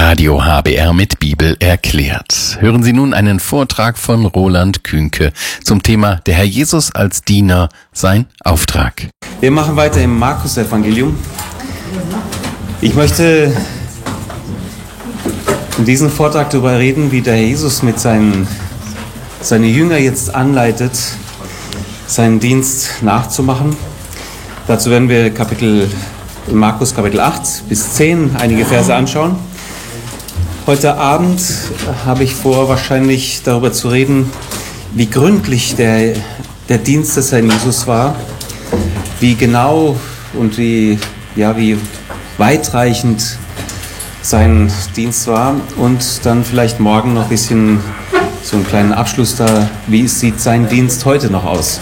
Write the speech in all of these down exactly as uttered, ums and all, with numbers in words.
Radio H B R mit Bibel erklärt. Hören Sie nun einen Vortrag von Roland Kühnke zum Thema Der Herr Jesus als Diener, sein Auftrag. Wir machen weiter im Markus-Evangelium. Ich möchte in diesem Vortrag darüber reden, wie der Herr Jesus mit seinen seine Jünger jetzt anleitet, seinen Dienst nachzumachen. Dazu werden wir Kapitel Markus Kapitel acht bis zehn einige Verse anschauen. Heute Abend habe ich vor, wahrscheinlich darüber zu reden, wie gründlich der, der Dienst des Herrn Jesus war, wie genau und wie, ja, wie weitreichend sein Dienst war und dann vielleicht morgen noch ein bisschen so einen kleinen Abschluss da, wie sieht sein Dienst heute noch aus.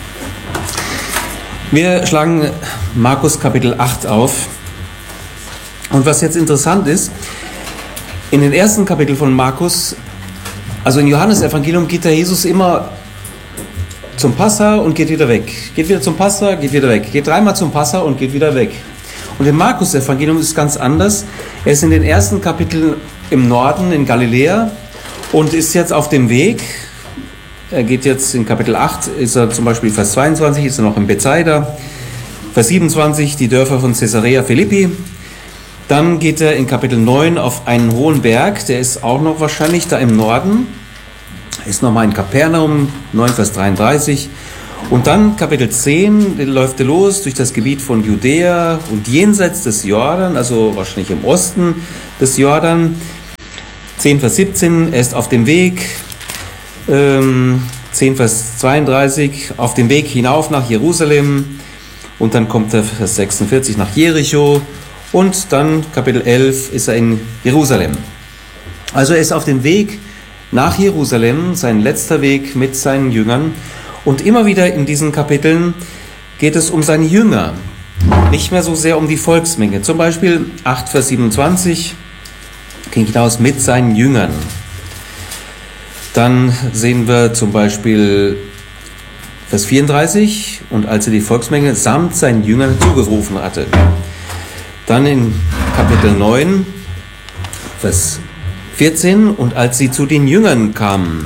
Wir schlagen Markus Kapitel acht auf und was jetzt interessant ist, in den ersten Kapiteln von Markus, also in Johannes Evangelium, geht der Jesus immer zum Passa und geht wieder weg. Geht wieder zum Passa, geht wieder weg. Geht dreimal zum Passa und geht wieder weg. Und im Markus Evangelium ist es ganz anders. Er ist in den ersten Kapiteln im Norden, in Galiläa und ist jetzt auf dem Weg. Er geht jetzt in Kapitel acht, ist er zum Beispiel Vers zweiundzwanzig, ist er noch in Bethsaida. Vers siebenundzwanzig, die Dörfer von Caesarea Philippi. Dann geht er in Kapitel neun auf einen hohen Berg, der ist auch noch wahrscheinlich da im Norden. Ist nochmal in Kapernaum, neun Vers dreiunddreißig. Und dann Kapitel zehn, läuft er los durch das Gebiet von Judäa und jenseits des Jordan, also wahrscheinlich im Osten des Jordan. zehn Vers siebzehn, er ist auf dem Weg. Ähm, zehn Vers zweiunddreißig, auf dem Weg hinauf nach Jerusalem. Und dann kommt er Vers sechsundvierzig nach Jericho. Und dann Kapitel elf ist er in Jerusalem. Also er ist auf dem Weg nach Jerusalem, sein letzter Weg mit seinen Jüngern. Und immer wieder in diesen Kapiteln geht es um seine Jünger, nicht mehr so sehr um die Volksmenge. Zum Beispiel acht Vers siebenundzwanzig ging hinaus mit seinen Jüngern. Dann sehen wir zum Beispiel Vers vierunddreißig, und als er die Volksmenge samt seinen Jüngern zugerufen hatte. Dann in Kapitel neun, Vers vierzehn, und als sie zu den Jüngern kamen.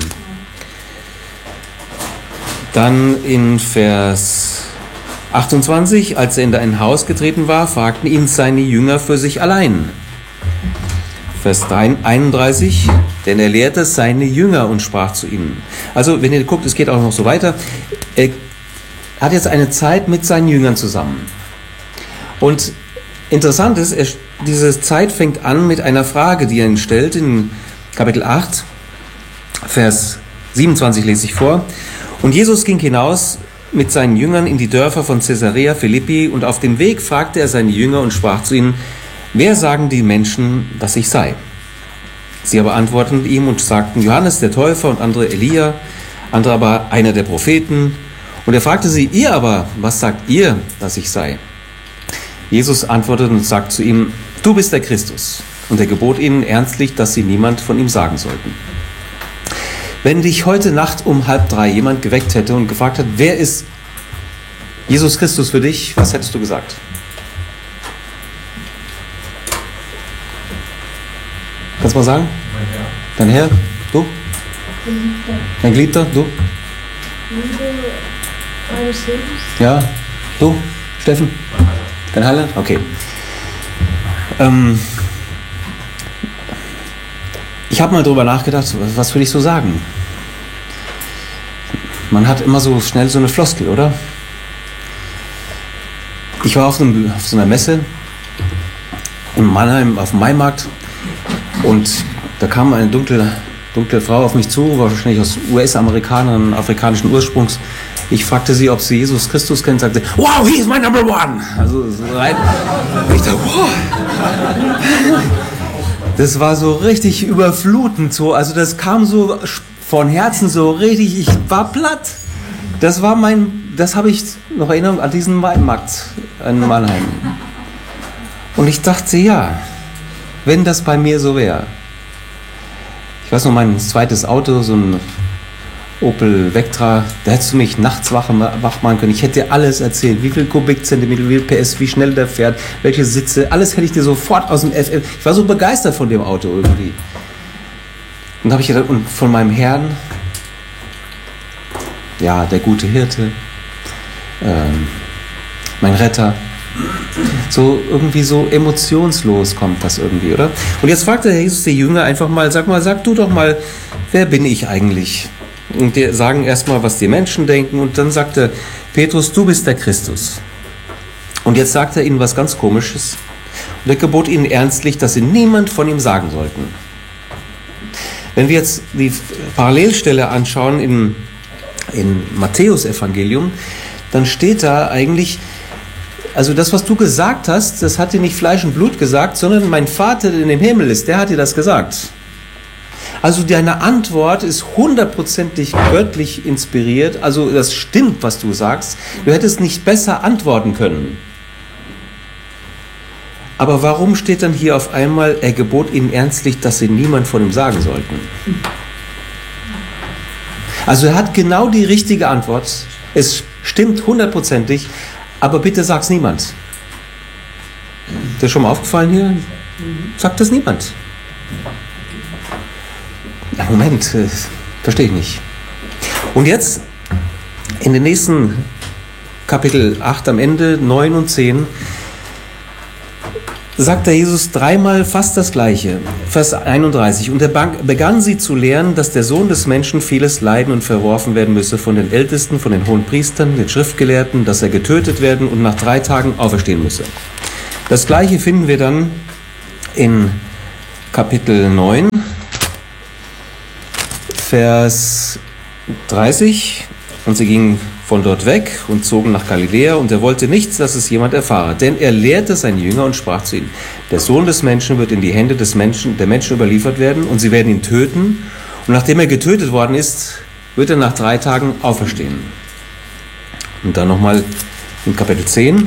Dann in Vers achtundzwanzig, als er in ein Haus getreten war, fragten ihn seine Jünger für sich allein. Vers einunddreißig, denn er lehrte seine Jünger und sprach zu ihnen. Also, wenn ihr guckt, es geht auch noch so weiter. Er hat jetzt eine Zeit mit seinen Jüngern zusammen. Und interessant ist, er, diese Zeit fängt an mit einer Frage, die er ihn stellt, in Kapitel acht, Vers siebenundzwanzig lese ich vor. Und Jesus ging hinaus mit seinen Jüngern in die Dörfer von Caesarea Philippi, und auf dem Weg fragte er seine Jünger und sprach zu ihnen: Wer sagen die Menschen, dass ich sei? Sie aber antworteten ihm und sagten: Johannes der Täufer, und andere Elia, andere aber einer der Propheten. Und er fragte sie: Ihr aber, was sagt ihr, dass ich sei? Jesus antwortete und sagte zu ihm: Du bist der Christus. Und er gebot ihnen ernstlich, dass sie niemand von ihm sagen sollten. Wenn dich heute Nacht um halb drei jemand geweckt hätte und gefragt hat: Wer ist Jesus Christus für dich? Was hättest du gesagt? Kannst du mal sagen? Mein Herr. Dein Herr? Du? Dein Geliebter? Du? Liebe meines Lebens. Ja? Du? Steffen? Dein Heiland? Okay. Ähm, ich habe mal drüber nachgedacht, was will ich so sagen? Man hat immer so schnell so eine Floskel, oder? Ich war auf, einem, auf so einer Messe in Mannheim auf dem Maimarkt, und da kam eine dunkle, dunkle Frau auf mich zu, wahrscheinlich aus U S-Amerikanern, afrikanischen Ursprungs. Ich fragte sie, ob sie Jesus Christus kennt, sagte: Wow, he is my number one! Also so rein. Ich dachte, wow. Das war so richtig überflutend, so. Also das kam so von Herzen so richtig. Ich war platt. Das war mein, das habe ich noch Erinnerung an diesen Markt in Mannheim. Und ich dachte, ja, wenn das bei mir so wäre. Ich weiß noch, mein zweites Auto, so ein Opel Vectra, da hättest du mich nachts wach, wach machen können. Ich hätte dir alles erzählt, wie viel Kubikzentimeter, wie viel P S, wie schnell der fährt, welche Sitze, alles hätte ich dir sofort aus dem F M. Ich war so begeistert von dem Auto irgendwie. Und habe ich gedacht, und von meinem Herrn, ja, der gute Hirte, ähm, mein Retter, so irgendwie so emotionslos kommt das irgendwie, oder? Und jetzt fragt der Jesus die Jünger einfach mal, sag mal, sag du doch mal, wer bin ich eigentlich? Und die sagen erstmal, was die Menschen denken, und dann sagt er, Petrus, du bist der Christus. Und jetzt sagt er ihnen was ganz Komisches. Und er gebot ihnen ernstlich, dass sie niemand von ihm sagen sollten. Wenn wir jetzt die Parallelstelle anschauen in, in Matthäus-Evangelium, dann steht da eigentlich, also das, was du gesagt hast, das hat dir nicht Fleisch und Blut gesagt, sondern mein Vater, der in dem Himmel ist, der hat dir das gesagt. Also deine Antwort ist hundertprozentig göttlich inspiriert, also das stimmt, was du sagst. Du hättest nicht besser antworten können. Aber warum steht dann hier auf einmal, er gebot ihnen ernstlich, dass sie niemand von ihm sagen sollten? Also er hat genau die richtige Antwort. Es stimmt hundertprozentig, aber bitte sag's niemand. Ist dir schon mal aufgefallen hier? Sagt das niemand. Ja, Moment, äh, verstehe ich nicht. Und jetzt, in den nächsten Kapitel acht am Ende, neun und zehn, sagt der Jesus dreimal fast das Gleiche. Vers einunddreißig. Und er begann sie zu lehren, dass der Sohn des Menschen vieles leiden und verworfen werden müsse von den Ältesten, von den Hohenpriestern, den Schriftgelehrten, dass er getötet werden und nach drei Tagen auferstehen müsse. Das Gleiche finden wir dann in Kapitel neun, Vers dreißig. Und sie gingen von dort weg und zogen nach Galiläa, und er wollte nichts, dass es jemand erfahre. Denn er lehrte seine Jünger und sprach zu ihnen, der Sohn des Menschen wird in die Hände des Menschen, der Menschen überliefert werden, und sie werden ihn töten. Und nachdem er getötet worden ist, wird er nach drei Tagen auferstehen. Und dann nochmal in Kapitel zehn,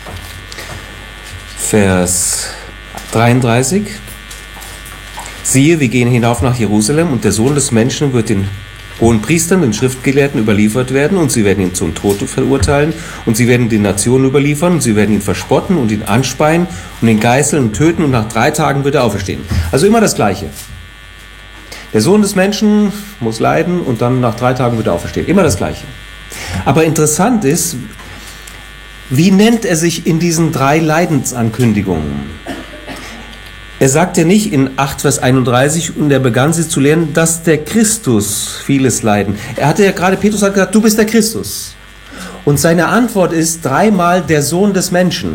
Vers dreiunddreißig. Siehe, wir gehen hinauf nach Jerusalem, und der Sohn des Menschen wird den hohen Priestern, den Schriftgelehrten überliefert werden, und sie werden ihn zum Tod verurteilen, und sie werden den Nationen überliefern, und sie werden ihn verspotten und ihn anspeien und ihn geißeln und töten, und nach drei Tagen wird er auferstehen. Also immer das Gleiche. Der Sohn des Menschen muss leiden, und dann nach drei Tagen wird er auferstehen. Immer das Gleiche. Aber interessant ist, wie nennt er sich in diesen drei Leidensankündigungen? Er sagt ja nicht in acht, Vers einunddreißig, und er begann sie zu lehren, dass der Christus vieles leiden. Er hatte ja gerade, Petrus hat gesagt, du bist der Christus. Und seine Antwort ist dreimal der Sohn des Menschen.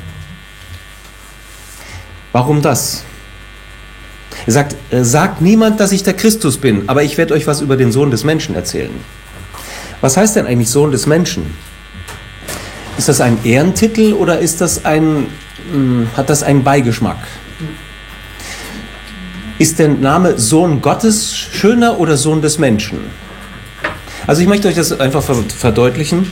Warum das? Er sagt, sagt niemand, dass ich der Christus bin, aber ich werde euch was über den Sohn des Menschen erzählen. Was heißt denn eigentlich Sohn des Menschen? Ist das ein Ehrentitel oder ist das ein, hat das einen Beigeschmack? Ist der Name Sohn Gottes schöner oder Sohn des Menschen? Also ich möchte euch das einfach verdeutlichen.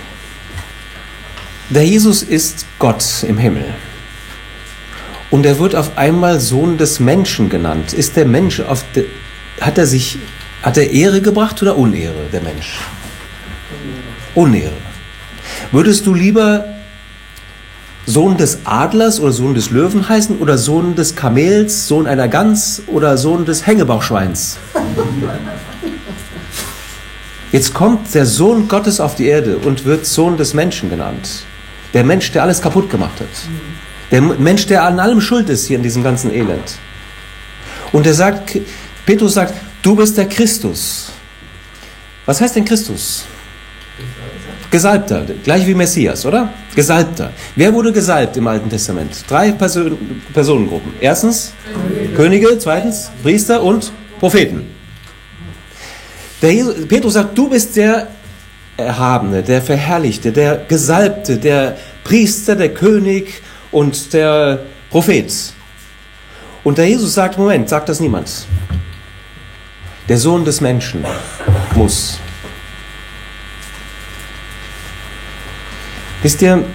Der Jesus ist Gott im Himmel. Und er wird auf einmal Sohn des Menschen genannt. Ist der Mensch, auf de, hat er sich, hat er Ehre gebracht oder Unehre, der Mensch? Unehre. Würdest du lieber Sohn des Adlers oder Sohn des Löwen heißen oder Sohn des Kamels, Sohn einer Gans oder Sohn des Hängebauchschweins? Jetzt kommt der Sohn Gottes auf die Erde und wird Sohn des Menschen genannt. Der Mensch, der alles kaputt gemacht hat. Der Mensch, der an allem schuld ist hier in diesem ganzen Elend. Und er sagt, Petrus sagt, du bist der Christus. Was heißt denn Christus? Gesalbter, gleich wie Messias, oder? Gesalbter. Wer wurde gesalbt im Alten Testament? Drei Person- Personengruppen. Erstens Könige, zweitens Priester und Propheten. Der Jesus, Petrus sagt, du bist der Erhabene, der Verherrlichte, der Gesalbte, der Priester, der König und der Prophet. Und der Jesus sagt, Moment, sagt das niemand. Der Sohn des Menschen muss. Wisst ihr,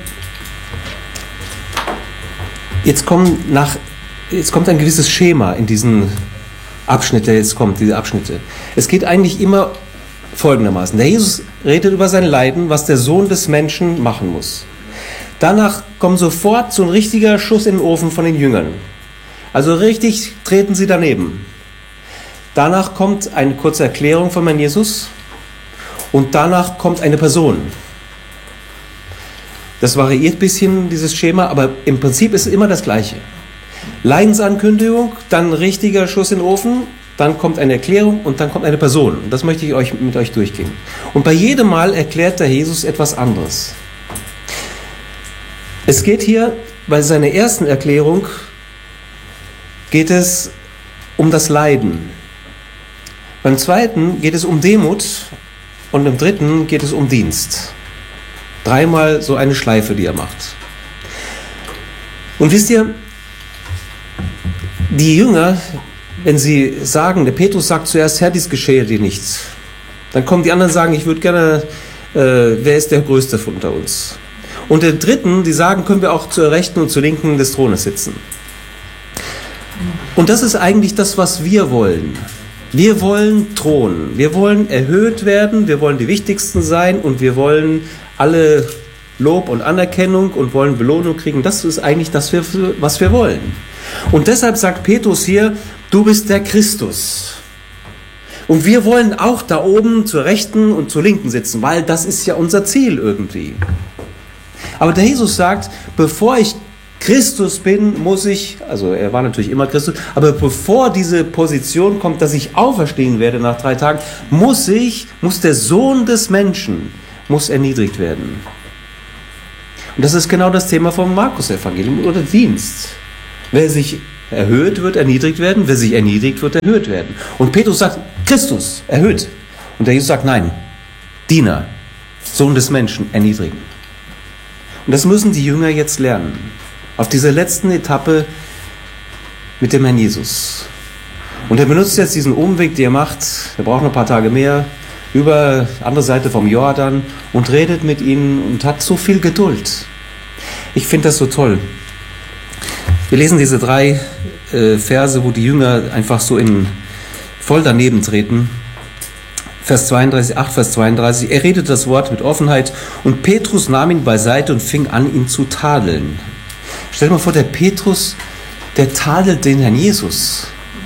jetzt, kommen nach, jetzt kommt ein gewisses Schema in diesen Abschnitte, jetzt kommt diese Abschnitte. Es geht eigentlich immer folgendermaßen. Der Jesus redet über sein Leiden, was der Sohn des Menschen machen muss. Danach kommt sofort so ein richtiger Schuss in den Ofen von den Jüngern. Also richtig treten sie daneben. Danach kommt eine kurze Erklärung von Herrn Jesus und danach kommt eine Person. Das variiert ein bisschen, dieses Schema, aber im Prinzip ist es immer das Gleiche. Leidensankündigung, dann richtiger Schuss in den Ofen, dann kommt eine Erklärung und dann kommt eine Person. Und das möchte ich euch, mit euch durchgehen. Und bei jedem Mal erklärt der Jesus etwas anderes. Es geht hier, bei seiner ersten Erklärung, geht es um das Leiden. Beim zweiten geht es um Demut und im dritten geht es um Dienst. Dreimal so eine Schleife, die er macht. Und wisst ihr, die Jünger, wenn sie sagen, der Petrus sagt zuerst, Herr, dies geschehe dir nichts. Dann kommen die anderen und sagen, ich würde gerne, äh, wer ist der Größte unter uns? Und der dritten, die sagen, können wir auch zur Rechten und zur Linken des Thrones sitzen. Und das ist eigentlich das, was wir wollen. Wir wollen thronen, wir wollen erhöht werden, wir wollen die Wichtigsten sein und wir wollen alle Lob und Anerkennung und wollen Belohnung kriegen. Das ist eigentlich das, was wir wollen. Und deshalb sagt Petrus hier, du bist der Christus. Und wir wollen auch da oben zur Rechten und zur Linken sitzen, weil das ist ja unser Ziel irgendwie. Aber der Jesus sagt, bevor ich Christus bin, muss ich, also er war natürlich immer Christus, aber bevor diese Position kommt, dass ich auferstehen werde nach drei Tagen, muss ich, muss der Sohn des Menschen, muss erniedrigt werden. Und das ist genau das Thema vom Markus-Evangelium oder Dienst. Wer sich erhöht, wird erniedrigt werden, wer sich erniedrigt, wird erhöht werden. Und Petrus sagt, Christus, erhöht. Und der Jesus sagt, nein, Diener, Sohn des Menschen, erniedrigen. Und das müssen die Jünger jetzt lernen. Auf dieser letzten Etappe mit dem Herrn Jesus. Und er benutzt jetzt diesen Umweg, den er macht, er braucht noch ein paar Tage mehr, über die andere Seite vom Jordan und redet mit ihnen und hat so viel Geduld. Ich finde das so toll. Wir lesen diese drei äh, Verse, wo die Jünger einfach so in voll daneben treten. Vers zweiunddreißig, acht, Vers zweiunddreißig. Er redete das Wort mit Offenheit und Petrus nahm ihn beiseite und fing an, ihn zu tadeln. Stell dir mal vor, der Petrus, der tadelt den Herrn Jesus.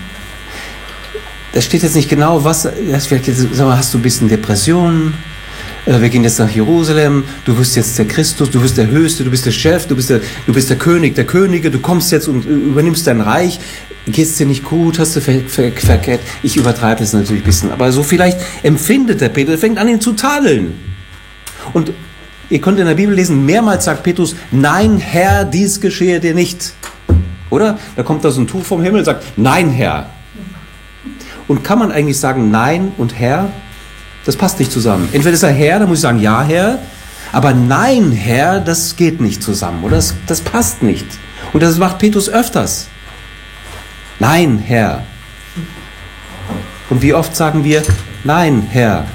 Da steht jetzt nicht genau, was, vielleicht sag mal, hast du ein bisschen Depressionen, wir gehen jetzt nach Jerusalem, du wirst jetzt der Christus, du wirst der Höchste, du bist der Chef, du bist der, du bist der König der Könige, du kommst jetzt und übernimmst dein Reich, geht's dir nicht gut, hast du ver, ver, verkehrt, ich übertreibe das natürlich ein bisschen, aber so vielleicht empfindet der Petrus, er fängt an, ihn zu tadeln. Und ihr könnt in der Bibel lesen, mehrmals sagt Petrus, nein, Herr, dies geschehe dir nicht. Oder? Da kommt da so ein Tuch vom Himmel und sagt, nein, Herr. Und kann man eigentlich sagen, nein und Herr? Das passt nicht zusammen. Entweder ist er Herr, dann muss ich sagen, ja, Herr. Aber nein, Herr, das geht nicht zusammen. Oder das, das passt nicht. Und das macht Petrus öfters. Nein, Herr. Und wie oft sagen wir, nein, Herr.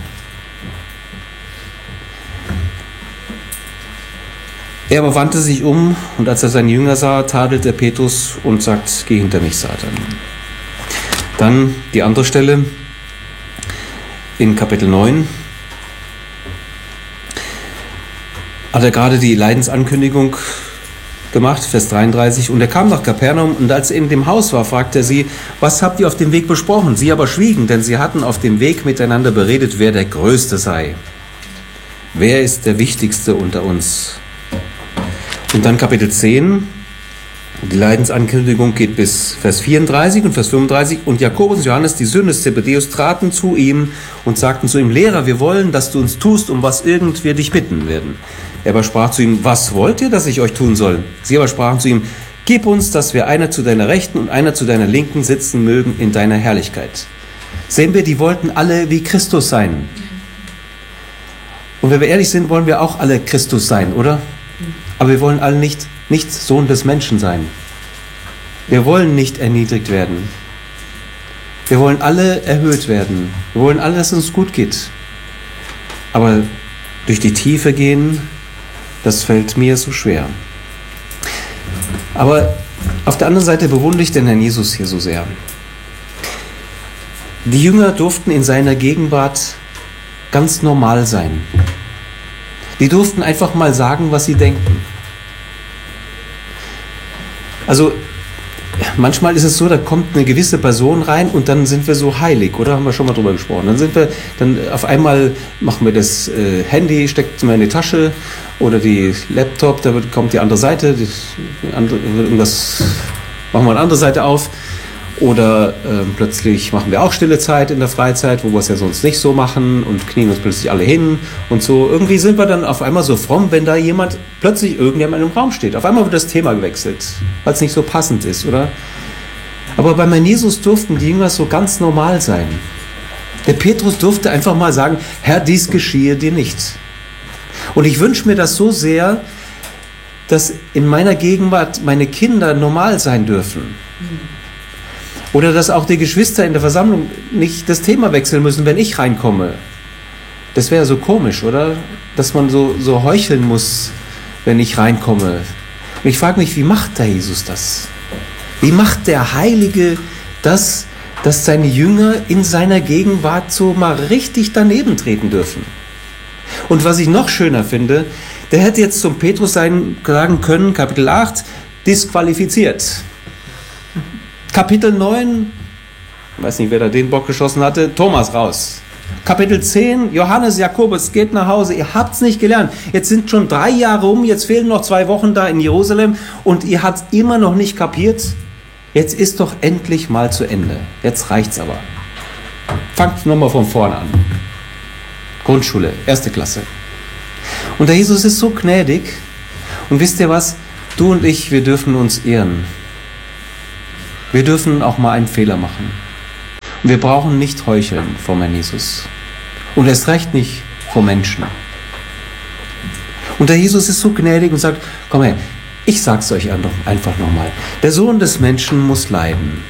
Er aber wandte sich um und als er seine Jünger sah, tadelte er Petrus und sagt, geh hinter mich, Satan. Dann die andere Stelle in Kapitel neun. Hat er gerade die Leidensankündigung gemacht, Vers dreiunddreißig. Und er kam nach Kapernaum und als er in dem Haus war, fragte er sie, was habt ihr auf dem Weg besprochen? Sie aber schwiegen, denn sie hatten auf dem Weg miteinander beredet, wer der Größte sei. Wer ist der Wichtigste unter uns? Und dann Kapitel zehn, die Leidensankündigung geht bis Vers vierunddreißig und Vers fünfunddreißig. Und Jakobus und Johannes, die Söhne des Zebedeus, traten zu ihm und sagten zu ihm, Lehrer, wir wollen, dass du uns tust, um was irgend wir dich bitten werden. Er aber sprach zu ihm, was wollt ihr, dass ich euch tun soll? Sie aber sprachen zu ihm, gib uns, dass wir einer zu deiner Rechten und einer zu deiner Linken sitzen mögen in deiner Herrlichkeit. Sehen wir, die wollten alle wie Christus sein. Und wenn wir ehrlich sind, wollen wir auch alle Christus sein, oder? Aber wir wollen alle nicht, nicht Sohn des Menschen sein. Wir wollen nicht erniedrigt werden. Wir wollen alle erhöht werden. Wir wollen alle, dass es uns gut geht. Aber durch die Tiefe gehen, das fällt mir so schwer. Aber auf der anderen Seite bewundere ich den Herrn Jesus hier so sehr. Die Jünger durften in seiner Gegenwart ganz normal sein. Die durften einfach mal sagen, was sie denken. Also manchmal ist es so, da kommt eine gewisse Person rein und dann sind wir so heilig, oder? Haben wir schon mal drüber gesprochen. Dann sind wir, dann auf einmal machen wir das äh, Handy, steckt mal in die Tasche oder die Laptop, da wird, kommt die andere Seite, die andere, irgendwas, machen wir eine andere Seite auf. Oder äh, plötzlich machen wir auch stille Zeit in der Freizeit, wo wir es ja sonst nicht so machen und knien uns plötzlich alle hin und so. Irgendwie sind wir dann auf einmal so fromm, wenn da jemand, plötzlich irgendjemand im Raum steht. Auf einmal wird das Thema gewechselt, weil es nicht so passend ist, oder? Aber bei meinem Jesus durften die Jünger so ganz normal sein. Der Petrus durfte einfach mal sagen, Herr, dies geschehe dir nicht. Und ich wünsche mir das so sehr, dass in meiner Gegenwart meine Kinder normal sein dürfen. Oder dass auch die Geschwister in der Versammlung nicht das Thema wechseln müssen, wenn ich reinkomme. Das wäre so komisch, oder? Dass man so, so heucheln muss, wenn ich reinkomme. Und ich frage mich, wie macht der Jesus das? Wie macht der Heilige das, dass seine Jünger in seiner Gegenwart so mal richtig daneben treten dürfen? Und was ich noch schöner finde, der hätte jetzt zum Petrus sagen können, Kapitel acht, disqualifiziert. Kapitel neun, ich weiß nicht, wer da den Bock geschossen hatte, Thomas raus. Kapitel zehn, Johannes, Jakobus, geht nach Hause, ihr habt es nicht gelernt. Jetzt sind schon drei Jahre um, jetzt fehlen noch zwei Wochen da in Jerusalem und ihr habt es immer noch nicht kapiert. Jetzt ist doch endlich mal zu Ende. Jetzt reicht's aber. Fangt nochmal von vorne an. Grundschule, erste Klasse. Und der Jesus ist so gnädig. Und wisst ihr was? Du und ich, wir dürfen uns ehren. Wir dürfen auch mal einen Fehler machen. Und wir brauchen nicht heucheln vor meinem Jesus. Und erst recht nicht vor Menschen. Und der Jesus ist so gnädig und sagt, komm her, ich sag's euch einfach nochmal. Der Sohn des Menschen muss leiden.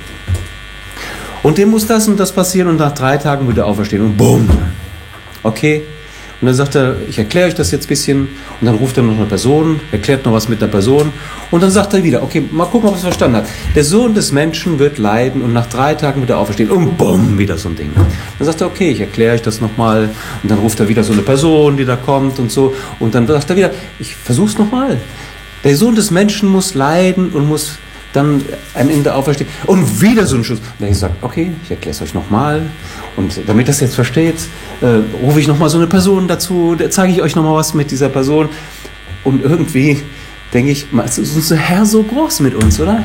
Und dem muss das und das passieren und nach drei Tagen wieder auferstehen. Und bumm. Okay. Und dann sagt er, ich erkläre euch das jetzt ein bisschen. Und dann ruft er noch eine Person, erklärt noch was mit der Person. Und dann sagt er wieder, okay, mal gucken, ob er es verstanden hat. Der Sohn des Menschen wird leiden und nach drei Tagen wieder auferstehen. Und bumm, wieder so ein Ding. Dann sagt er, okay, ich erkläre euch das nochmal. Und dann ruft er wieder so eine Person, die da kommt und so. Und dann sagt er wieder, ich versuch's nochmal. Der Sohn des Menschen muss leiden und muss dann am Ende auferstehen. Und wieder so ein Schuss. Und dann sagt, okay, ich erkläre es euch nochmal. Und damit das jetzt versteht, äh, rufe ich nochmal so eine Person dazu, da zeige ich euch nochmal was mit dieser Person. Und irgendwie denke ich, ist unser Herr so groß mit uns, oder?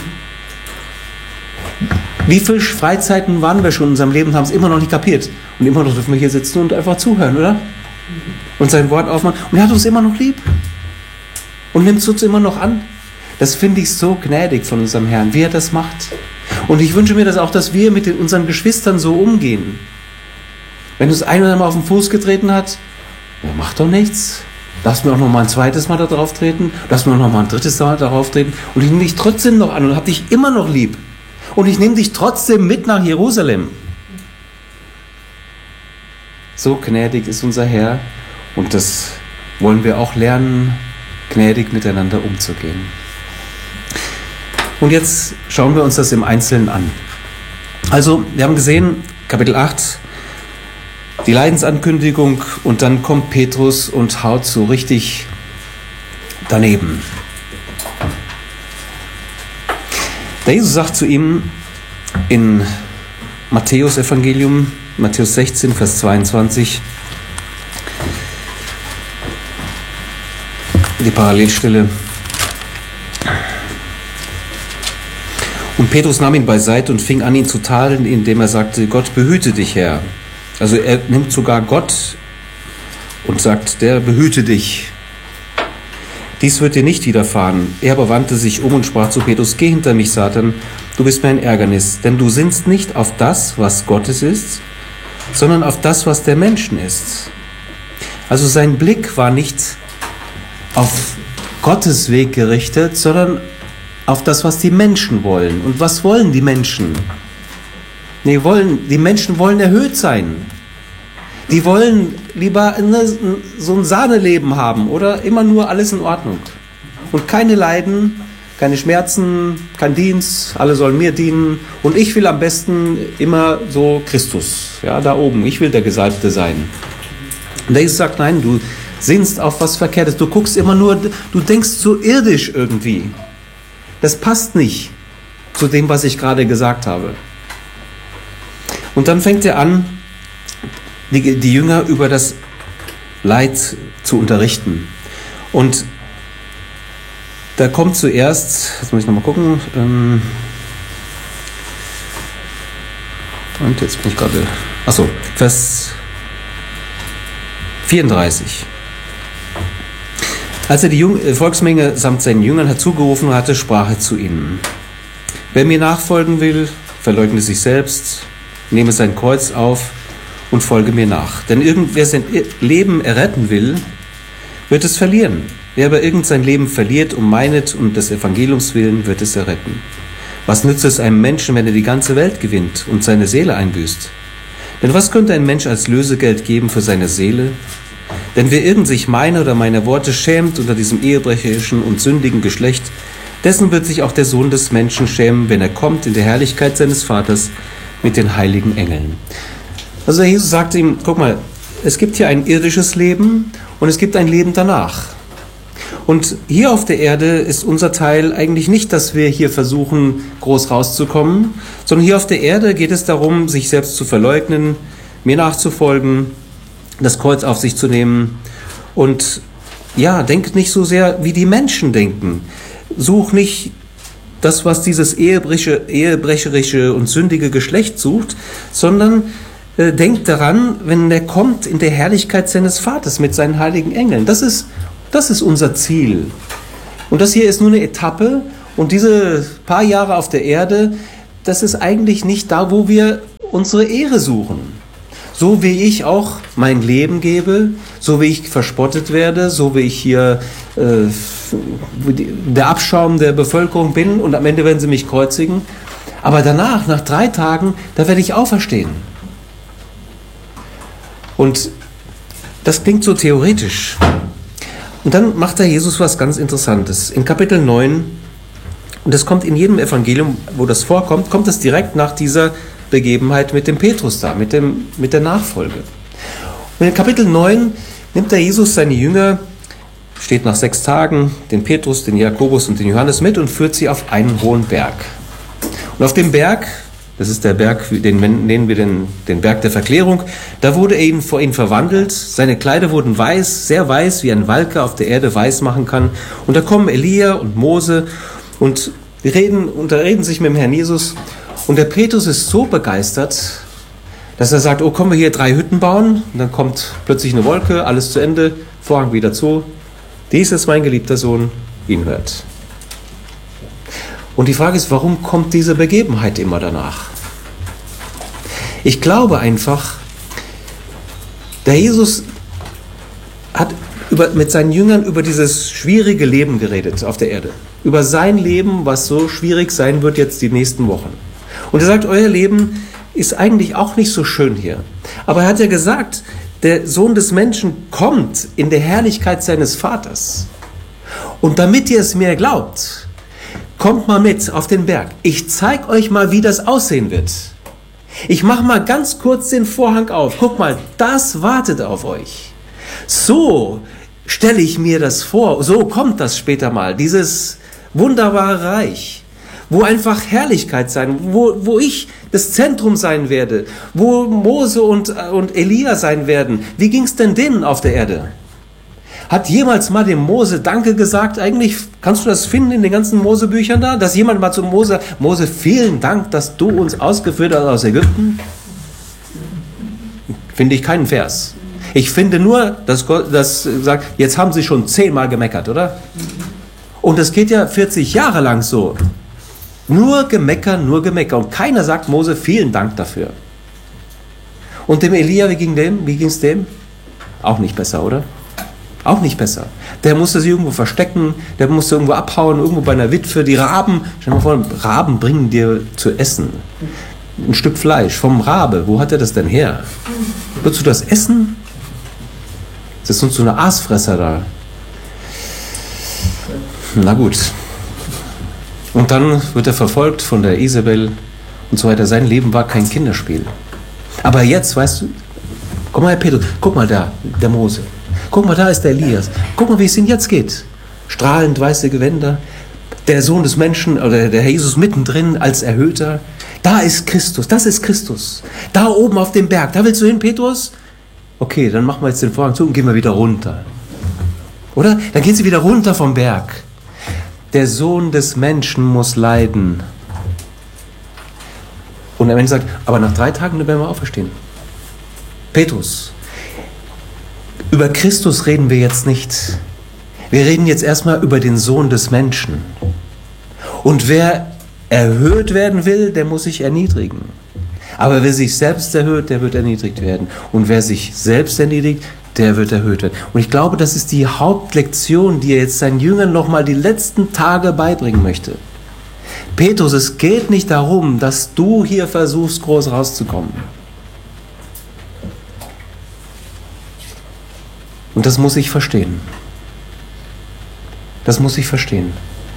Wie viele Freizeiten waren wir schon in unserem Leben und haben es immer noch nicht kapiert. Und immer noch dürfen wir hier sitzen und einfach zuhören, oder? Und sein Wort aufmachen. Und er hat uns immer noch lieb. Und nimmt uns immer noch an. Das finde ich so gnädig von unserem Herrn, wie er das macht. Und ich wünsche mir das auch, dass wir mit den, unseren Geschwistern so umgehen. Wenn uns ein oder mal auf den Fuß getreten hat, ja, macht doch nichts. Lass mir auch noch mal ein zweites Mal da drauf treten. Lass mir auch noch mal ein drittes Mal darauf treten. Und ich nehme dich trotzdem noch an und habe dich immer noch lieb. Und ich nehme dich trotzdem mit nach Jerusalem. So gnädig ist unser Herr. Und das wollen wir auch lernen, gnädig miteinander umzugehen. Und jetzt schauen wir uns das im Einzelnen an. Also, wir haben gesehen, Kapitel acht, die Leidensankündigung und dann kommt Petrus und haut so richtig daneben. Der Jesus sagt zu ihm in Matthäus Evangelium, Matthäus sechzehn, Vers zweiundzwanzig, die Parallelstelle. Und Petrus nahm ihn beiseite und fing an, ihn zu tadeln, indem er sagte, Gott behüte dich, Herr. Also er nimmt sogar Gott und sagt, der behüte dich. Dies wird dir nicht widerfahren. Er aber wandte sich um und sprach zu Petrus, geh hinter mich, Satan, du bist mir ein Ärgernis, denn du sinnst nicht auf das, was Gottes ist, sondern auf das, was der Menschen ist. Also sein Blick war nicht auf Gottes Weg gerichtet, sondern auf das, was die Menschen wollen. Und was wollen die Menschen? Nee, wollen, die Menschen wollen erhöht sein. Die wollen lieber eine, so ein Sahneleben haben oder immer nur alles in Ordnung. Und keine Leiden, keine Schmerzen, kein Dienst, alle sollen mir dienen. Und ich will am besten immer so Christus, ja, da oben. Ich will der Gesalbte sein. Und der Jesus sagt, nein, du sinnst auf was Verkehrtes. Du guckst immer nur, du denkst so irdisch irgendwie. Das passt nicht zu dem, was ich gerade gesagt habe. Und dann fängt er an, die, die Jünger über das Leid zu unterrichten. Und da kommt zuerst, jetzt muss ich nochmal gucken, ähm, und jetzt bin ich gerade, achso, Vers vierunddreißig. Als er die Jung, äh, Volksmenge samt seinen Jüngern herzugerufen hatte, sprach er zu ihnen: Wer mir nachfolgen will, verleugne sich selbst, nehme sein Kreuz auf und folge mir nach. Denn irgendwer sein Leben erretten will, wird es verlieren. Wer aber irgend sein Leben verliert, um meinet und des Evangeliums willen, wird es erretten. Was nützt es einem Menschen, wenn er die ganze Welt gewinnt und seine Seele einbüßt? Denn was könnte ein Mensch als Lösegeld geben für seine Seele? Denn wer irgend sich meiner oder meiner Worte schämt unter diesem ehebrecherischen und sündigen Geschlecht, dessen wird sich auch der Sohn des Menschen schämen, wenn er kommt in der Herrlichkeit seines Vaters mit den heiligen Engeln. Also Jesus sagte ihm, guck mal, es gibt hier ein irdisches Leben und es gibt ein Leben danach. Und hier auf der Erde ist unser Teil eigentlich nicht, dass wir hier versuchen, groß rauszukommen, sondern hier auf der Erde geht es darum, sich selbst zu verleugnen, mir nachzufolgen, das Kreuz auf sich zu nehmen und ja, denkt nicht so sehr, wie die Menschen denken. Such nicht das, was dieses ehebrecherische, ehebrecherische und sündige Geschlecht sucht, sondern äh, denkt daran, wenn er kommt in der Herrlichkeit seines Vaters mit seinen heiligen Engeln. Das ist Das ist unser Ziel. Und das hier ist nur eine Etappe. Und diese paar Jahre auf der Erde, das ist eigentlich nicht da, wo wir unsere Ehre suchen. So wie ich auch mein Leben gebe, so wie ich verspottet werde, so wie ich hier äh, der Abschaum der Bevölkerung bin und am Ende werden sie mich kreuzigen. Aber danach, nach drei Tagen, da werde ich auferstehen. Und das klingt so theoretisch. Und dann macht der Jesus was ganz Interessantes. In Kapitel neun, und das kommt in jedem Evangelium, wo das vorkommt, kommt es direkt nach dieser Begebenheit mit dem Petrus da, mit, dem, mit der Nachfolge. Und in Kapitel neun nimmt der Jesus seine Jünger, steht nach sechs Tagen, den Petrus, den Jakobus und den Johannes mit und führt sie auf einen hohen Berg. Und auf dem Berg, das ist der Berg, den nennen wir den, den Berg der Verklärung, da wurde er ihn, vor ihn verwandelt. Seine Kleider wurden weiß, sehr weiß, wie ein Walker auf der Erde weiß machen kann. Und da kommen Elia und Mose und reden, unterreden sich mit dem Herrn Jesus. Und der Petrus ist so begeistert, dass er sagt, oh, können wir hier drei Hütten bauen? Und dann kommt plötzlich eine Wolke, alles zu Ende, Vorhang wieder zu. Dies ist mein geliebter Sohn, ihn hört. Und die Frage ist, warum kommt diese Begebenheit immer danach? Ich glaube einfach, der Jesus hat über, mit seinen Jüngern über dieses schwierige Leben geredet auf der Erde. Über sein Leben, was so schwierig sein wird jetzt die nächsten Wochen. Und er sagt, euer Leben ist eigentlich auch nicht so schön hier. Aber er hat ja gesagt, der Sohn des Menschen kommt in der Herrlichkeit seines Vaters. Und damit ihr es mir glaubt, kommt mal mit auf den Berg. Ich zeige euch mal, wie das aussehen wird. Ich mache mal ganz kurz den Vorhang auf. Guck mal, das wartet auf euch. So stelle ich mir das vor. So kommt das später mal. Dieses wunderbare Reich, wo einfach Herrlichkeit sein, wo, wo ich das Zentrum sein werde, wo Mose und, und Elia sein werden. Wie ging es denn denen auf der Erde? Hat jemals mal dem Mose Danke gesagt? Eigentlich kannst du das finden in den ganzen Mose-Büchern da, dass jemand mal zu Mose, Mose, vielen Dank, dass du uns ausgeführt hast aus Ägypten? Finde ich keinen Vers. Ich finde nur, dass Gott das sagt, jetzt haben sie schon zehnmal gemeckert, oder? Und das geht ja vierzig Jahre lang so. Nur Gemecker, nur Gemecker. Und keiner sagt Mose, vielen Dank dafür. Und dem Elia, wie ging dem? Wie ging es dem? Auch nicht besser, oder? Auch nicht besser. Der musste sich irgendwo verstecken, der musste irgendwo abhauen, irgendwo bei einer Witwe. Die Raben, stell dir mal vor, Raben bringen dir zu essen. Ein Stück Fleisch vom Rabe. Wo hat er das denn her? Würdest du das essen? Das ist so eine Aasfresser da. Na gut. Und dann wird er verfolgt von der Isabel und so weiter. Sein Leben war kein Kinderspiel. Aber jetzt, weißt du, Guck mal, Herr Petrus, guck mal da, der Mose. Guck mal, da ist der Elias. Guck mal, wie es ihm jetzt geht. Strahlend weiße Gewänder. Der Sohn des Menschen, oder der Herr Jesus mittendrin als Erhöhter. Da ist Christus, das ist Christus. Da oben auf dem Berg, da willst du hin, Petrus? Okay, dann machen wir jetzt den Vorhang zu und gehen wir wieder runter. Oder? Dann gehen sie wieder runter vom Berg. Der Sohn des Menschen muss leiden. Und am Ende sagt, aber nach drei Tagen werden wir auferstehen. Petrus, über Christus reden wir jetzt nicht. Wir reden jetzt erstmal über den Sohn des Menschen. Und wer erhöht werden will, der muss sich erniedrigen. Aber wer sich selbst erhöht, der wird erniedrigt werden. Und wer sich selbst erniedrigt, der wird erhöht werden. Und ich glaube, das ist die Hauptlektion, die er jetzt seinen Jüngern nochmal die letzten Tage beibringen möchte. Petrus, es geht nicht darum, dass du hier versuchst, groß rauszukommen. Und das muss ich verstehen. Das muss ich verstehen.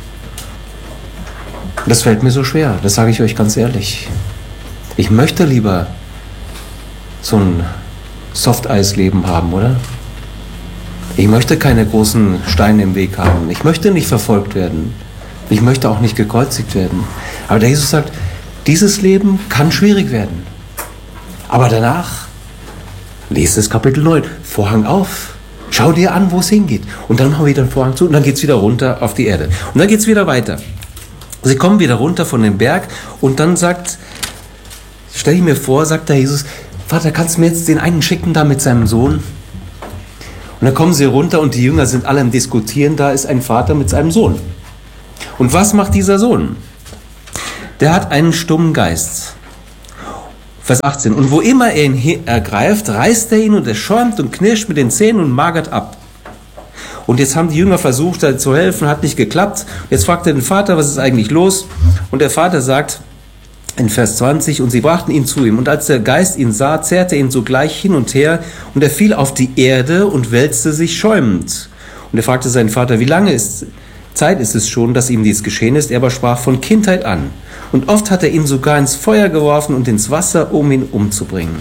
Das fällt mir so schwer, das sage ich euch ganz ehrlich. Ich möchte lieber so ein Softeis-Leben haben, oder? Ich möchte keine großen Steine im Weg haben. Ich möchte nicht verfolgt werden. Ich möchte auch nicht gekreuzigt werden. Aber der Jesus sagt, dieses Leben kann schwierig werden. Aber danach, lest das Kapitel neun, Vorhang auf. Schau dir an, wo es hingeht. Und dann machen wir wieder den Vorhang zu und dann geht es wieder runter auf die Erde. Und dann geht es wieder weiter. Sie kommen wieder runter von dem Berg und dann sagt, stell ich mir vor, sagt der Jesus, Vater, kannst du mir jetzt den einen schicken da mit seinem Sohn? Und dann kommen sie runter und die Jünger sind alle im Diskutieren, da ist ein Vater mit seinem Sohn. Und was macht dieser Sohn? Der hat einen stummen Geist. Vers achtzehn. Und wo immer er ihn ergreift, reißt er ihn und er schäumt und knirscht mit den Zähnen und magert ab. Und jetzt haben die Jünger versucht, da zu helfen, hat nicht geklappt. Jetzt fragt er den Vater, was ist eigentlich los? Und der Vater sagt in Vers zwanzig, und sie brachten ihn zu ihm. Und als der Geist ihn sah, zerrte er ihn sogleich hin und her, und er fiel auf die Erde und wälzte sich schäumend. Und er fragte seinen Vater, wie lange ist, Zeit ist es schon, dass ihm dies geschehen ist? Er aber sprach von Kindheit an. Und oft hat er ihn sogar ins Feuer geworfen und ins Wasser, um ihn umzubringen.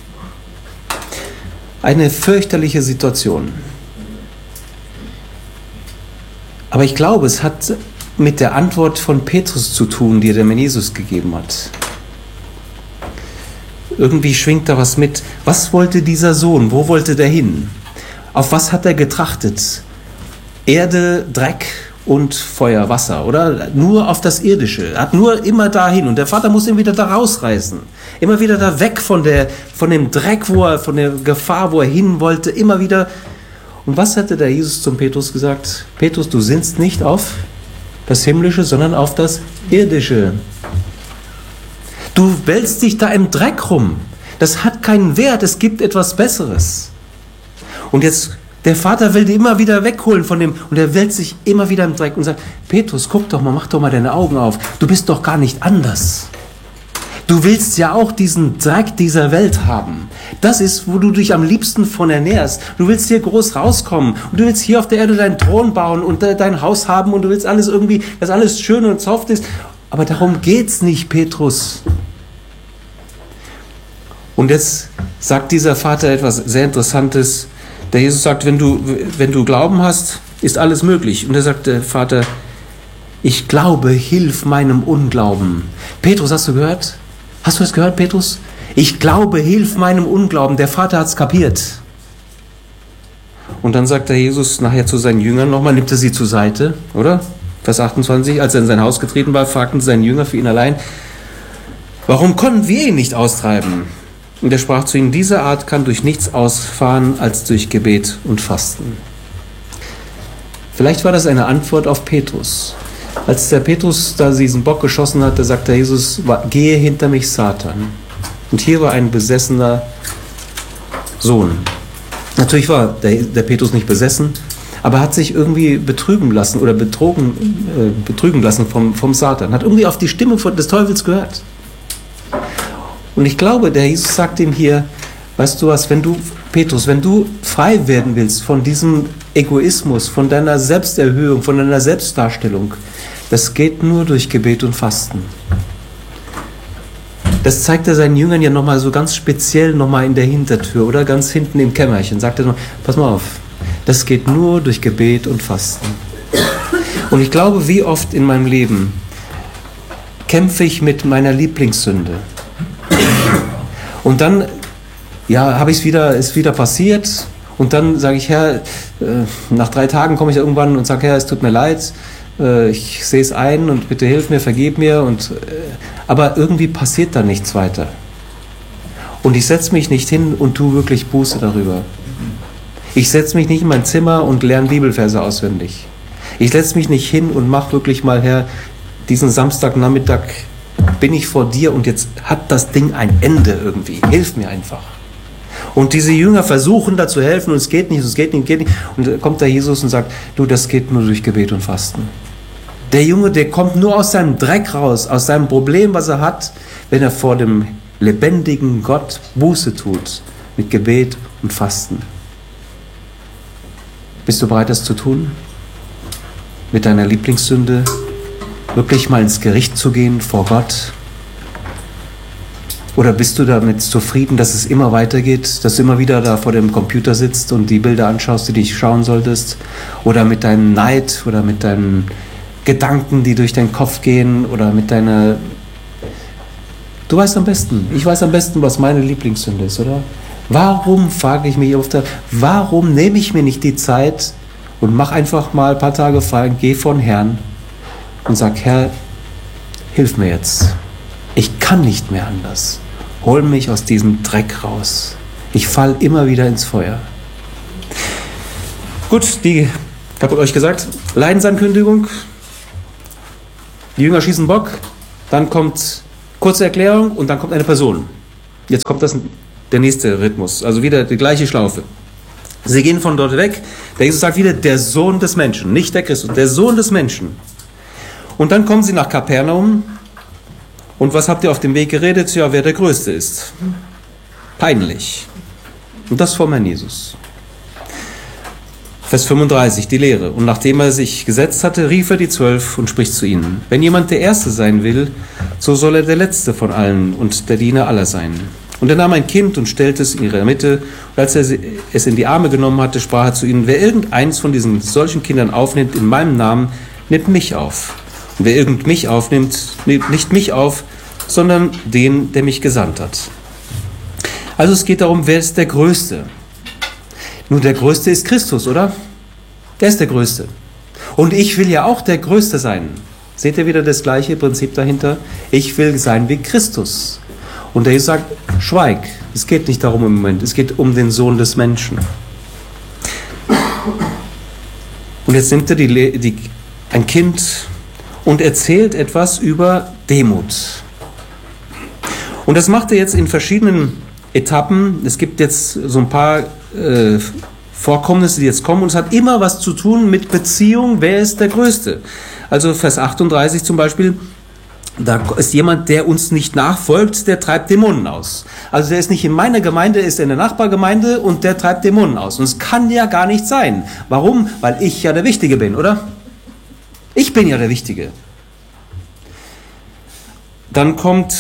Eine fürchterliche Situation. Aber ich glaube, es hat mit der Antwort von Petrus zu tun, die er dem Jesus gegeben hat. Irgendwie schwingt da was mit. Was wollte dieser Sohn? Wo wollte der hin? Auf was hat er getrachtet? Erde, Dreck und Feuer, Wasser, oder? Nur auf das Irdische. Er hat nur immer dahin. Und der Vater muss ihn wieder da rausreißen. Immer wieder da weg von, der, von dem Dreck, wo er, von der Gefahr, wo er hin wollte. Immer wieder. Und was hatte der Jesus zum Petrus gesagt? Petrus, du sinnst nicht auf das Himmlische, sondern auf das Irdische. Du wälzt dich da im Dreck rum. Das hat keinen Wert, es gibt etwas Besseres. Und jetzt, der Vater will die immer wieder wegholen von dem, und er wälzt sich immer wieder im Dreck und sagt, Petrus, guck doch mal, mach doch mal deine Augen auf. Du bist doch gar nicht anders. Du willst ja auch diesen Dreck dieser Welt haben. Das ist, wo du dich am liebsten von ernährst. Du willst hier groß rauskommen und du willst hier auf der Erde deinen Thron bauen und dein Haus haben und du willst alles irgendwie, dass alles schön und soft ist. Aber darum geht's nicht, Petrus. Und jetzt sagt dieser Vater etwas sehr Interessantes. Der Jesus sagt, wenn du, wenn du Glauben hast, ist alles möglich. Und er sagt der Vater, ich glaube, hilf meinem Unglauben. Petrus, hast du gehört? Hast du es gehört, Petrus? Ich glaube, hilf meinem Unglauben. Der Vater hat es kapiert. Und dann sagt der Jesus nachher zu seinen Jüngern nochmal, nimmt er sie zur Seite, oder? Vers achtundzwanzig, als er in sein Haus getreten war, fragten seine Jünger für ihn allein, warum konnten wir ihn nicht austreiben? Und er sprach zu ihnen, diese Art kann durch nichts ausfahren als durch Gebet und Fasten. Vielleicht war das eine Antwort auf Petrus. Als der Petrus da diesen Bock geschossen hatte, sagte Jesus, gehe hinter mich, Satan. Und hier war ein besessener Sohn. Natürlich war der, der Petrus nicht besessen, aber hat sich irgendwie betrügen lassen oder betrogen, äh, betrügen lassen vom, vom Satan. Hat irgendwie auf die Stimme des Teufels gehört. Und ich glaube, der Jesus sagt ihm hier, weißt du was, wenn du, Petrus, wenn du frei werden willst von diesem Egoismus, von deiner Selbsterhöhung, von deiner Selbstdarstellung, das geht nur durch Gebet und Fasten. Das zeigt er seinen Jüngern ja nochmal so ganz speziell nochmal in der Hintertür oder ganz hinten im Kämmerchen. Sagt er noch, pass mal auf, das geht nur durch Gebet und Fasten. Und ich glaube, wie oft in meinem Leben kämpfe ich mit meiner Lieblingssünde. Und dann, ja, habe ich es wieder, ist wieder passiert. Und dann sage ich, Herr, äh, nach drei Tagen komme ich irgendwann und sage, Herr, es tut mir leid, äh, ich sehe es ein und bitte hilf mir, vergib mir. Und, äh, aber irgendwie passiert da nichts weiter. Und ich setze mich nicht hin und tue wirklich Buße darüber. Ich setze mich nicht in mein Zimmer und lerne Bibelverse auswendig. Ich setze mich nicht hin und mache wirklich mal, Herr, diesen Samstagnachmittag bin ich vor dir und jetzt hat das Ding ein Ende irgendwie. Hilf mir einfach. Und diese Jünger versuchen da zu helfen und es geht nicht, es geht nicht, es geht nicht. Und dann kommt da Jesus und sagt, du, das geht nur durch Gebet und Fasten. Der Junge, der kommt nur aus seinem Dreck raus, aus seinem Problem, was er hat, wenn er vor dem lebendigen Gott Buße tut, mit Gebet und Fasten. Bist du bereit, das zu tun? Mit deiner Lieblingssünde wirklich mal ins Gericht zu gehen vor Gott? Oder bist du damit zufrieden, dass es immer weitergeht, dass du immer wieder da vor dem Computer sitzt und die Bilder anschaust, die du nicht schauen solltest? Oder mit deinem Neid oder mit deinen Gedanken, die durch deinen Kopf gehen oder mit deiner... Du weißt am besten, ich weiß am besten, was meine Lieblingssünde ist, oder? Warum, frage ich mich oft, warum nehme ich mir nicht die Zeit und mache einfach mal ein paar Tage frei und gehe vor den Herrn und sage, Herr, hilf mir jetzt. Ich kann nicht mehr anders. Hol mich aus diesem Dreck raus. Ich falle immer wieder ins Feuer. Gut, die, ich habe euch gesagt, Leidensankündigung. Die Jünger schießen Bock. Dann kommt kurze Erklärung und dann kommt eine Person. Jetzt kommt das, der nächste Rhythmus. Also wieder die gleiche Schlaufe. Sie gehen von dort weg. Der Jesus sagt wieder, der Sohn des Menschen, nicht der Christus, der Sohn des Menschen. Und dann kommen sie nach Kapernaum. Und was habt ihr auf dem Weg geredet? Ja, wer der Größte ist. Peinlich. Und das vor Herrn Jesus. Vers fünfunddreißig, die Lehre. Und nachdem er sich gesetzt hatte, rief er die Zwölf und spricht zu ihnen. Wenn jemand der Erste sein will, so soll er der Letzte von allen und der Diener aller sein. Und er nahm ein Kind und stellte es in ihre Mitte. Und als er es in die Arme genommen hatte, sprach er zu ihnen, wer irgendeins von diesen solchen Kindern aufnimmt in meinem Namen, nimmt mich auf. Und wer irgend mich aufnimmt, nimmt nicht mich auf, sondern den, der mich gesandt hat. Also es geht darum, wer ist der Größte? Nun, der Größte ist Christus, oder? Der ist der Größte. Und ich will ja auch der Größte sein. Seht ihr wieder das gleiche Prinzip dahinter? Ich will sein wie Christus. Und der Jesus sagt, schweig. Es geht nicht darum im Moment. Es geht um den Sohn des Menschen. Und jetzt nimmt er die, die, ein Kind und erzählt etwas über Demut. Und das macht er jetzt in verschiedenen Etappen. Es gibt jetzt so ein paar äh, Vorkommnisse, die jetzt kommen. Und es hat immer was zu tun mit Beziehung. Wer ist der Größte? Also Vers achtunddreißig zum Beispiel. Da ist jemand, der uns nicht nachfolgt, der treibt Dämonen aus. Also der ist nicht in meiner Gemeinde, ist in der Nachbargemeinde und der treibt Dämonen aus. Und es kann ja gar nicht sein. Warum? Weil ich ja der Wichtige bin, oder? Ich bin ja der Wichtige. Dann kommt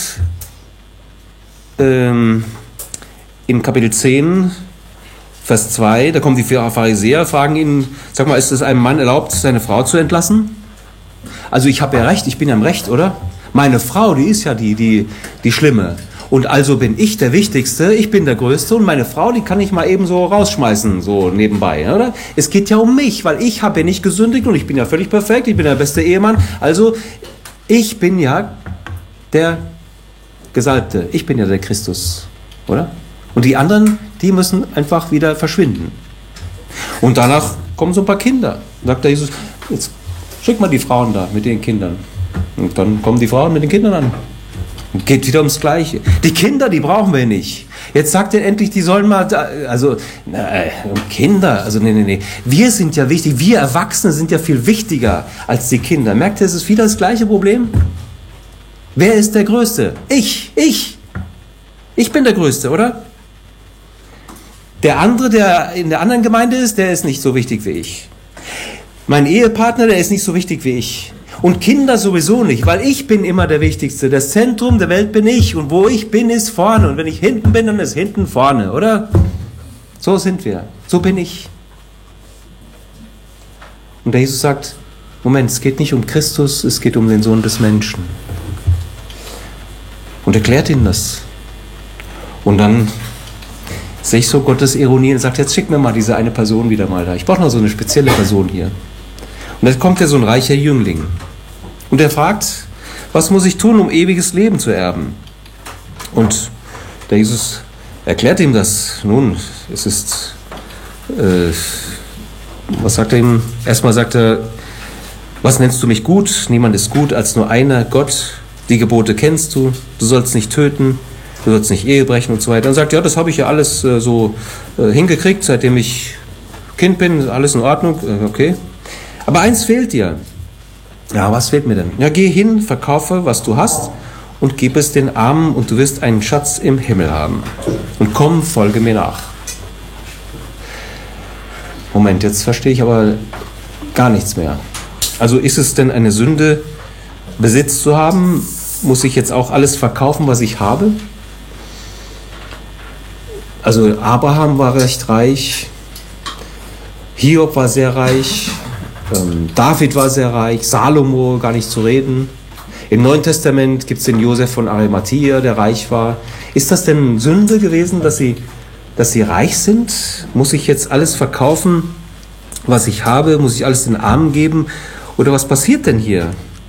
ähm, in Kapitel zehn, Vers zwei, da kommen die Pharisäer, fragen ihn, sag mal, ist es einem Mann erlaubt, seine Frau zu entlassen? Also ich habe ja recht, ich bin ja im Recht, oder? Meine Frau, die ist ja die, die, die Schlimme. Und also bin ich der Wichtigste, ich bin der Größte und meine Frau, die kann ich mal eben so rausschmeißen, so nebenbei, oder? Es geht ja um mich, weil ich habe ja nicht gesündigt und ich bin ja völlig perfekt, ich bin der beste Ehemann. Also ich bin ja der Gesalbte, ich bin ja der Christus, oder? Und die anderen, die müssen einfach wieder verschwinden. Und danach kommen so ein paar Kinder. Sagt der Jesus, jetzt schick mal die Frauen da mit den Kindern. Und dann kommen die Frauen mit den Kindern an. Und geht wieder ums Gleiche. Die Kinder, die brauchen wir nicht. Jetzt sagt er endlich, die sollen mal, da, also, na, Kinder, also nee, nee, nee. Wir sind ja wichtig, wir Erwachsene sind ja viel wichtiger als die Kinder. Merkt ihr, es ist wieder das gleiche Problem? Wer ist der Größte? Ich, ich. Ich bin der Größte, oder? Der andere, der in der anderen Gemeinde ist, der ist nicht so wichtig wie ich. Mein Ehepartner, der ist nicht so wichtig wie ich. Und Kinder sowieso nicht, weil ich bin immer der Wichtigste. Das Zentrum der Welt bin ich und wo ich bin, ist vorne. Und wenn ich hinten bin, dann ist hinten vorne, oder? So sind wir. So bin ich. Und der Jesus sagt, Moment, es geht nicht um Christus, es geht um den Sohn des Menschen. Und erklärt ihnen das. Und dann sehe ich so Gottes Ironie und sagt, jetzt schick mir mal diese eine Person wieder mal da. Ich brauche noch so eine spezielle Person hier. Und dann kommt ja so ein reicher Jüngling. Und er fragt, was muss ich tun, um ewiges Leben zu erben? Und der Jesus erklärt ihm das. Nun, es ist, äh, was sagt er ihm? Erstmal sagt er, was nennst du mich gut? Niemand ist gut als nur einer, Gott. Die Gebote kennst du. Du sollst nicht töten. Du sollst nicht Ehe brechen und so weiter. Und sagt, ja, das habe ich ja alles äh, so äh, hingekriegt, seitdem ich Kind bin. Alles in Ordnung. Äh, okay. Aber eins fehlt dir. Ja, was fehlt mir denn? Ja, geh hin, verkaufe, was du hast und gib es den Armen und du wirst einen Schatz im Himmel haben. Und komm, folge mir nach. Moment, jetzt verstehe ich aber gar nichts mehr. Also ist es denn eine Sünde, Besitz zu haben? Muss ich jetzt auch alles verkaufen, was ich habe? Also Abraham war recht reich, Hiob war sehr reich, ähm, David war sehr reich, Salomo gar nicht zu reden. Im Neuen Testament gibt es den Josef von Arimathea, der reich war. Ist das denn Sünde gewesen, dass sie, dass sie reich sind? Muss ich jetzt alles verkaufen, was ich habe? Muss ich alles den Armen geben? Oder was passiert denn hier?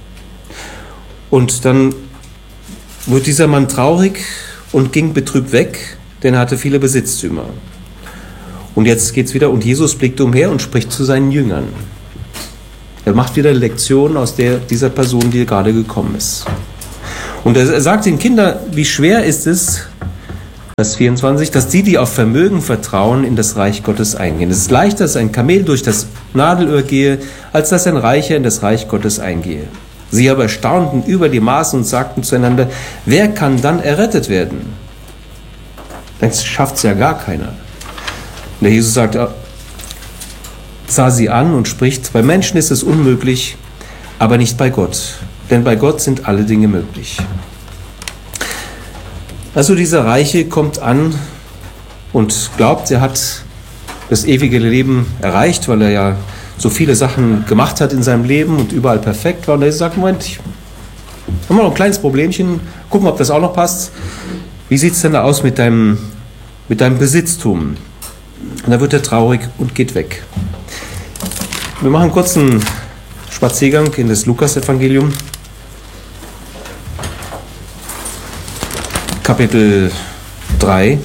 Und dann wird dieser Mann traurig und ging betrübt weg, denn er hatte viele Besitztümer. Und jetzt geht es wieder, und Jesus blickt umher und spricht zu seinen Jüngern. Er macht wieder eine Lektion aus der, dieser Person, die gerade gekommen ist. Und er sagt den Kindern, wie schwer ist es, Vers vierundzwanzig, dass die, die auf Vermögen vertrauen, in das Reich Gottes eingehen. Es ist leichter, dass ein Kamel durch das Nadelöhr gehe, als dass ein Reicher in das Reich Gottes eingehe. Sie aber staunten über die Maßen und sagten zueinander, wer kann dann errettet werden? Das schafft es ja gar keiner. Und der Jesus sagt, sah sie an und spricht, bei Menschen ist es unmöglich, aber nicht bei Gott. Denn bei Gott sind alle Dinge möglich. Also dieser Reiche kommt an und glaubt, er hat das ewige Leben erreicht, weil er ja so viele Sachen gemacht hat in seinem Leben und überall perfekt war. Und er sagt, Moment, ich habe noch ein kleines Problemchen, gucken, ob das auch noch passt. Wie sieht es denn da aus mit deinem, mit deinem Besitztum? Und dann wird er traurig und geht weg. Wir machen kurz einen Spaziergang in das Lukas-Evangelium. Kapitel drei.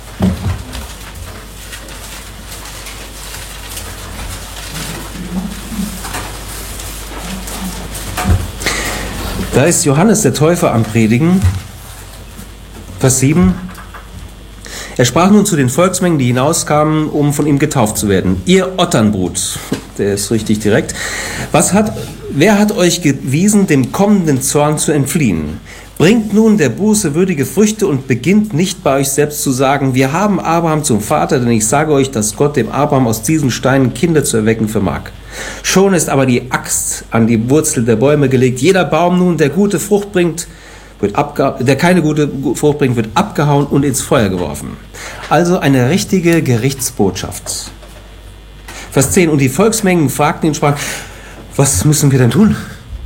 Da ist Johannes der Täufer am Predigen, Vers sieben. Er sprach nun zu den Volksmengen, die hinauskamen, um von ihm getauft zu werden. Ihr Otternbrut, der ist richtig direkt, was hat, wer hat euch gewiesen, dem kommenden Zorn zu entfliehen? Bringt nun der Buße würdige Früchte und beginnt nicht bei euch selbst zu sagen, wir haben Abraham zum Vater, denn ich sage euch, dass Gott dem Abraham aus diesen Steinen Kinder zu erwecken vermag. Schon ist aber die Axt an die Wurzel der Bäume gelegt. Jeder Baum nun, der gute Frucht bringt, wird abge- der keine gute Frucht bringt, wird abgehauen und ins Feuer geworfen. Also eine richtige Gerichtsbotschaft. Vers zehn. Und die Volksmengen fragten ihn und sprachen, was müssen wir denn tun?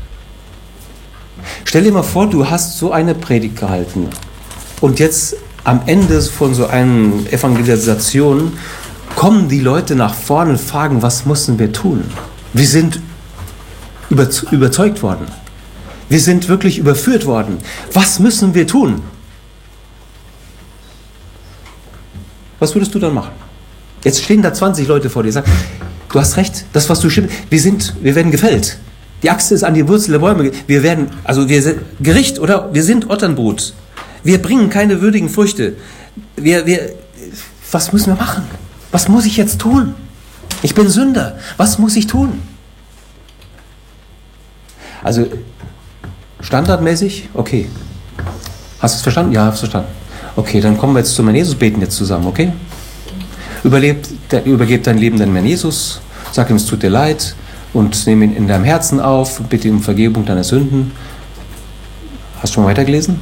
Stell dir mal vor, du hast so eine Predigt gehalten und jetzt am Ende von so einer Evangelisation kommen die Leute nach vorne und fragen, was müssen wir tun? Wir sind überzeugt worden. Wir sind wirklich überführt worden. Was müssen wir tun? Was würdest du dann machen? Jetzt stehen da zwanzig Leute vor dir und sagen, du hast recht, das, was du stimmt, wir sind, wir werden gefällt. Die Axt ist an die Wurzel der Bäume. Wir werden, also wir sind Gericht, oder? Wir sind Otternbrut. Wir bringen keine würdigen Früchte. Wir, wir, was müssen wir machen? Was muss ich jetzt tun? Ich bin Sünder. Was muss ich tun? Also, standardmäßig? Okay. Hast du es verstanden? Ja, hab's verstanden. Okay, dann kommen wir jetzt zu meinem Jesus, beten jetzt zusammen, okay? Überlebt, übergebt dein Leben deinem Herrn Jesus. Sag ihm, es tut dir leid. und nimm ihn in deinem Herzen auf und bitte um Vergebung deiner Sünden. Hast du schon mal weitergelesen?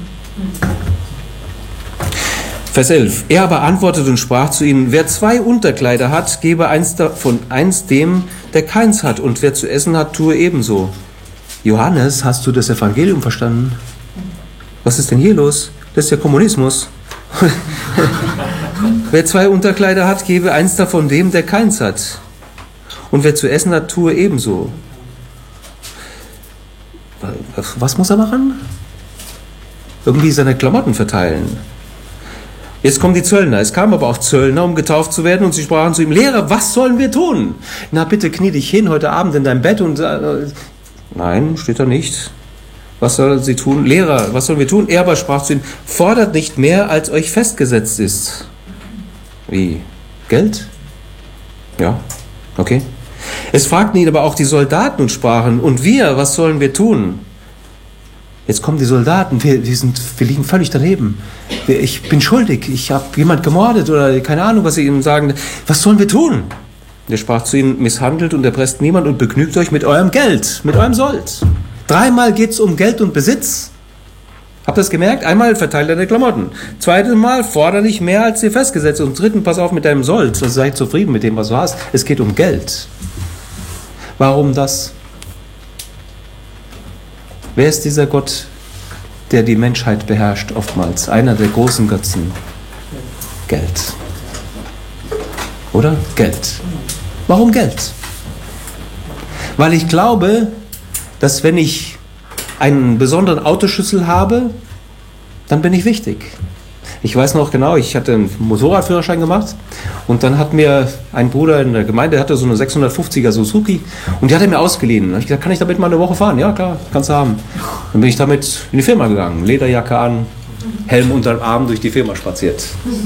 Vers elf. Er aber antwortete und sprach zu ihnen, wer zwei Unterkleider hat, gebe eins davon eins dem, der keins hat, und wer zu essen hat, tue ebenso. Johannes, hast du das Evangelium verstanden? Was ist denn hier los? Das ist der Kommunismus. Wer zwei Unterkleider hat, gebe eins davon dem, der keins hat. Und wer zu essen hat, tue ebenso. Was muss er machen? Irgendwie seine Klamotten verteilen. Jetzt kommen die Zöllner. Es kamen aber auch Zöllner, um getauft zu werden, und sie sprachen zu ihm, Lehrer, was sollen wir tun? Na bitte, knie dich hin heute Abend in dein Bett und... Äh, nein, steht da nicht. Was sollen sie tun? Lehrer, was sollen wir tun? Er aber sprach zu ihnen, fordert nicht mehr, als euch festgesetzt ist. Wie? Geld? Ja, okay. Es fragten ihn aber auch die Soldaten und sprachen, und wir, was sollen wir tun? Jetzt kommen die Soldaten, wir, wir, sind, wir liegen völlig daneben. Ich bin schuldig, ich habe jemand gemordet oder keine Ahnung, was sie ihnen sagen. Was sollen wir tun? Der sprach zu ihnen, misshandelt und erpresst niemand und begnügt euch mit eurem Geld, mit eurem Sold. Dreimal geht es um Geld und Besitz. Habt ihr das gemerkt? Einmal verteilt er deine Klamotten. Zweites Mal fordere nicht mehr, als dir festgesetzt. Und dritten, pass auf mit deinem Sold. Also sei zufrieden mit dem, was du hast. Es geht um Geld. Warum das? Wer ist dieser Gott, der die Menschheit beherrscht oftmals? Einer der großen Götzen. Geld. Oder? Geld. Warum Geld? Weil ich glaube, dass wenn ich einen besonderen Autoschlüssel habe, dann bin ich wichtig. Ich weiß noch genau, ich hatte einen Motorradführerschein gemacht und dann hat mir ein Bruder in der Gemeinde, der hatte so eine sechshundertfünfziger Suzuki und die hat er mir ausgeliehen. Da habe ich gesagt, kann ich damit mal eine Woche fahren? Ja, klar, kannst du haben. Dann bin ich damit in die Firma gegangen, Lederjacke an, Helm unter dem Arm durch die Firma spaziert.